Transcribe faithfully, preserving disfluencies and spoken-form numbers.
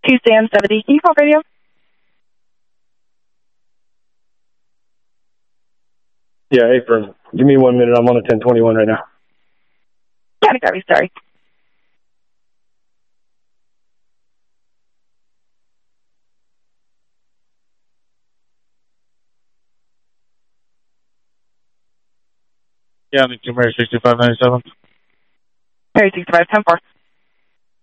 two Sam seventy. Can you call radio? Yeah, hey, firm. Give me one minute. I'm on a ten twenty-one right now. Yeah, copy. Sorry. Yeah, I'm in Mary sixty-five ninety-seven. Mary sixty-five, ten four.